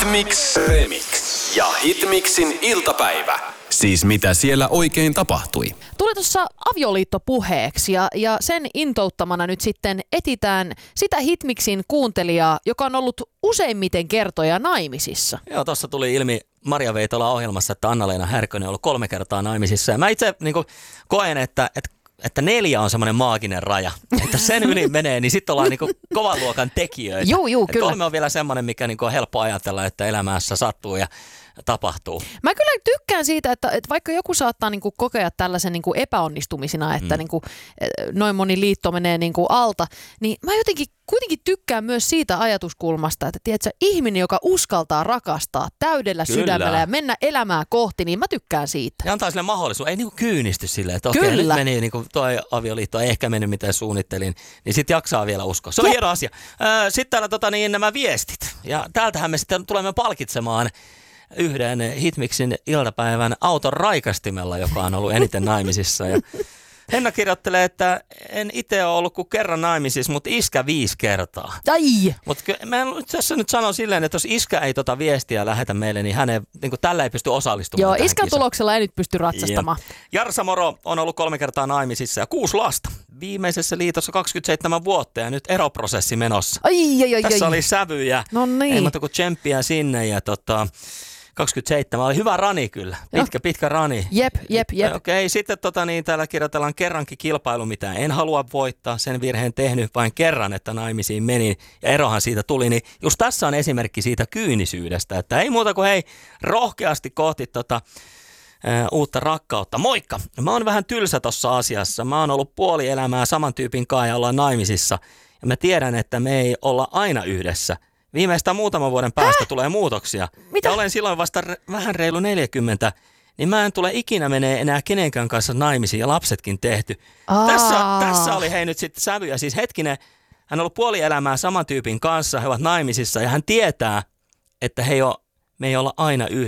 Hitmix Remix ja Hitmixin iltapäivä. Siis mitä siellä oikein tapahtui? Tuli tuossa avioliitto puheeksi ja sen intouttamana nyt sitten etitään sitä Hitmixin kuuntelijaa, joka on ollut useimmiten kertoja naimisissa. Joo, tuossa tuli ilmi Maria Veitola ohjelmassa, että Anna-Leena Härkönen on ollut 3 kertaa naimisissa. Ja mä itse koen, että 4 on semmoinen maaginen raja. Että sen yli menee, niin sitten ollaan kovan luokan tekijöitä. Joo, kyllä. 3 on vielä semmoinen, mikä on helppo ajatella, että elämässä sattuu ja tapahtuu. Mä kyllä tykkään siitä, että vaikka joku saattaa kokea tällaisen epäonnistumisina, että noin moni liitto menee alta, niin mä jotenkin kuitenkin tykkään myös siitä ajatuskulmasta, että tiedätkö, ihminen, joka uskaltaa rakastaa täydellä sydämellä ja mennä elämää kohti, niin mä tykkään siitä. Ja antaa sille mahdollisuus, ei kyynisty silleen, että okei, nyt meni toi avioliitto, ei ehkä mennyt miten suunnittelin, niin sitten jaksaa vielä uskoa. Se on hieno asia. Sitten täällä nämä viestit, ja täältähän me sitten tulemme palkitsemaan yhden Hitmixin iltapäivän auton raikastimella, joka on ollut eniten naimisissa. Ja Henna kirjoittelee, että en itse ole ollut kuin kerran naimisissa, mutta iskä 5 kertaa. Ai! Mutta mä tässä nyt sanon silleen, että jos iskä ei viestiä lähetä meille, niin hänen tällä ei pysty osallistumaan. Joo, iskän tuloksella ei nyt pysty ratsastamaan. Jarsa Moro on ollut 3 kertaa naimisissa ja 6 lasta. Viimeisessä liitossa 27 vuotta ja nyt eroprosessi menossa. Tässä oli sävyjä. No niin. Ei muuta kuin tsemppiä sinne ja 27 oli hyvä rani kyllä. Pitkä rani. Jep. Okei, sitten täällä kirjoitellaan kerrankin kilpailu, mitä en halua voittaa. Sen virheen tehnyt vain kerran, että naimisiin menin ja erohan siitä tuli. Niin just tässä on esimerkki siitä kyynisyydestä, että ei muuta kuin rohkeasti kohti uutta rakkautta. Moikka! Mä oon vähän tylsä tossa asiassa. Mä oon ollut puoli elämää saman tyypin kanssa ja ollaan naimisissa. Ja mä tiedän, että me ei olla aina yhdessä. Viimeistään muutaman vuoden päästä tulee muutoksia. Mitä? Ja olen silloin vasta vähän reilu 40, niin mä en tule ikinä menee enää kenenkään kanssa naimisiin ja lapsetkin tehty. Tässä oli nyt sitten sävyjä. Siis hetkinen, hän on ollut puoli elämää saman tyypin kanssa, he ovat naimisissa ja hän tietää, että me ei olla aina yhdessä.